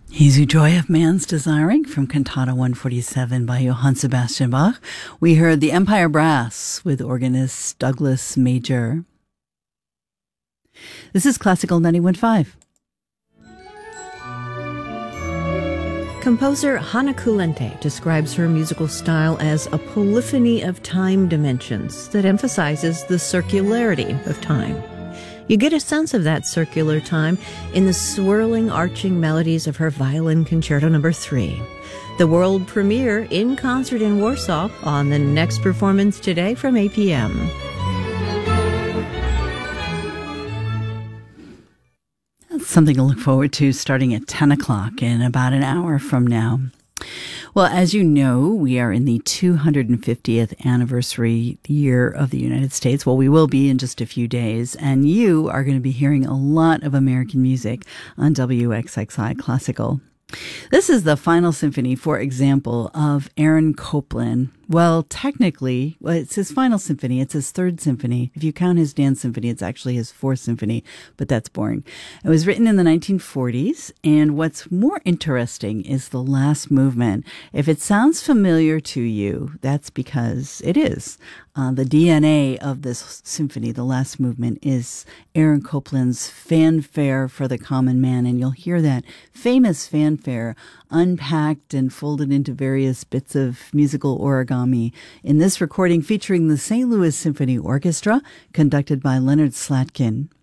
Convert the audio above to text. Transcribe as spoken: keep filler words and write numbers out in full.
Jesu Joy of Man's Desiring from Cantata one forty-seven by Johann Sebastian Bach. We heard the Empire Brass with organist Douglas Major. This is Classical ninety-one point five. Composer Hanna Kulente describes her musical style as a polyphony of time dimensions that emphasizes the circularity of time. You get a sense of that circular time in the swirling, arching melodies of her Violin Concerto Number three. The world premiere in concert in Warsaw on the next performance today from eight p.m. That's something to look forward to starting at ten o'clock in about an hour from now. Well, as you know, we are in the two hundred fiftieth anniversary year of the United States. Well, we will be in just a few days, and you are going to be hearing a lot of American music on W X X I Classical. This is the final symphony, for example, of Aaron Copland. Well, technically, well, it's his final symphony. It's his third symphony. If you count his dance symphony, it's actually his fourth symphony, but that's boring. It was written in the nineteen forties, and what's more interesting is the last movement. If it sounds familiar to you, that's because it is. Uh, the D N A of this symphony, the last movement, is Aaron Copland's Fanfare for the Common Man, and you'll hear that famous fanfare unpacked and folded into various bits of musical origami in this recording featuring the Saint Louis Symphony Orchestra, conducted by Leonard Slatkin.